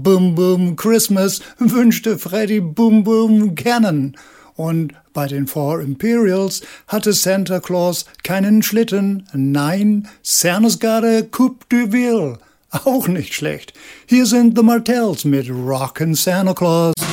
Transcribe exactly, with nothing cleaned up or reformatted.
Boom Boom Christmas wünschte Freddy Boom Boom Cannon. Und bei den Four Imperials hatte Santa Claus keinen Schlitten. Nein, Santa's got a Coupe de Ville. Auch nicht schlecht. Hier sind The Martells mit Rockin' Santa Claus.